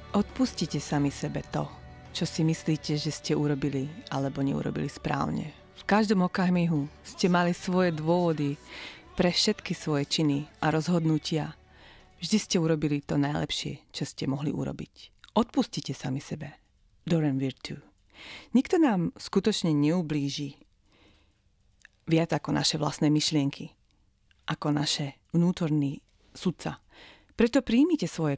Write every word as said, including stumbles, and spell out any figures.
Odpustite sami sebe to, čo si myslíte, že ste urobili alebo neurobili správne. V každom okamihu ste mali svoje dôvody pre všetky svoje činy a rozhodnutia. Vždy ste urobili to najlepšie, čo ste mohli urobiť. Odpustite sami sebe. Doreen Virtue. Nikto nám skutočne neublíži viac ako naše vlastné myšlienky, ako naše vnútorný sudca. Preto príjmite svoje